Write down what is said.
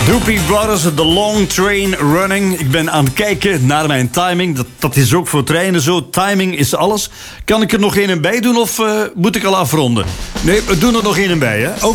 Doobie Brothers, The Long Train Running. Ik ben aan het kijken naar mijn timing. Dat is ook voor treinen zo. Timing is alles. Kan ik er nog een en bij doen of moet ik al afronden? Nee, we doen er nog een en bij, hè?